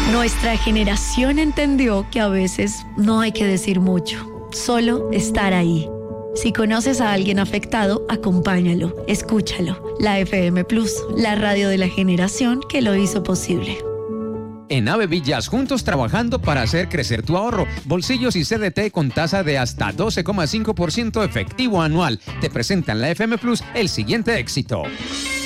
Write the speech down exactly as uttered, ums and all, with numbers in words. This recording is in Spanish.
Nuestra generación entendió que a veces no hay que decir mucho, solo estar ahí. Si conoces a alguien afectado, acompáñalo, escúchalo. La F M Plus, la radio de la generación que lo hizo posible. En Ave Villas, juntos trabajando para hacer crecer tu ahorro. Bolsillos y C D T con tasa de hasta doce coma cinco por ciento efectivo anual. Te presentan la F M Plus el siguiente éxito.